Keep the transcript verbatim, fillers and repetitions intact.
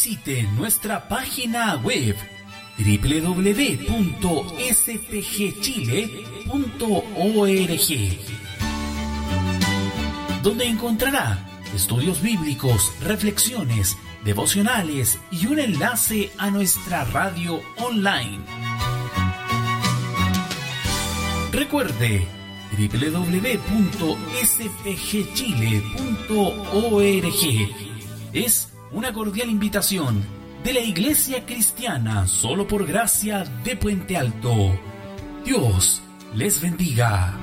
visite nuestra página web doble u doble u doble u punto s p g chile punto org, donde encontrará estudios bíblicos, reflexiones, devocionales y un enlace a nuestra radio online. Recuerde, doble u doble u doble u punto s p g chile punto org es una cordial invitación de la Iglesia Cristiana Solo por Gracia de Puente Alto. Dios les bendiga.